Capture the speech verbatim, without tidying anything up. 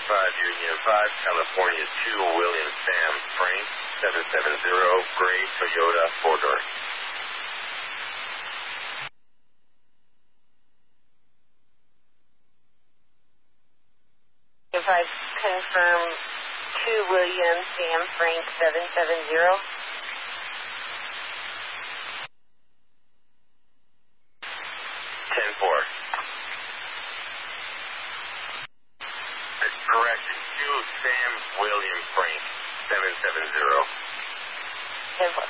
five Union five, California two, William Sam Frank, seven seven zero, gray Toyota four-door. If I confirm two William Sam Frank seven seven zero. ten four. That's correct. two Sam William Frank seven seven zero. ten four.